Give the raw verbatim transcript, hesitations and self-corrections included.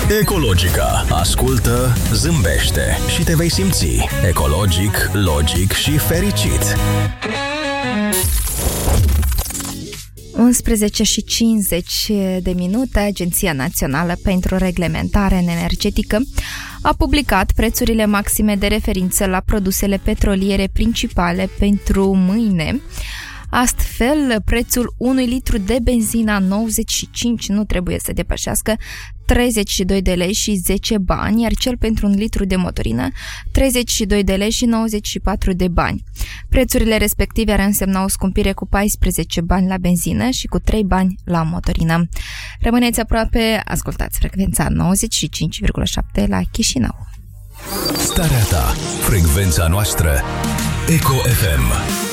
Ecologica. Ascultă, zâmbește și te vei simți ecologic, logic și fericit. unsprezece și cincizeci de minute, Agenția Națională pentru Reglementare Energetică a publicat prețurile maxime de referință la produsele petroliere principale pentru mâine. Astfel, prețul unui litru de benzină nouăzeci și cinci nu trebuie să depășească treizeci și doi de lei și zece bani, iar cel pentru un litru de motorină treizeci și doi de lei și nouăzeci și patru de bani. Prețurile respective ar însemna o scumpire cu paisprezece bani la benzină și cu trei bani la motorină. Rămâneți aproape, ascultați frecvența nouăzeci și cinci virgulă șapte la Chișinău. Starea ta, frecvența noastră, Eco F M.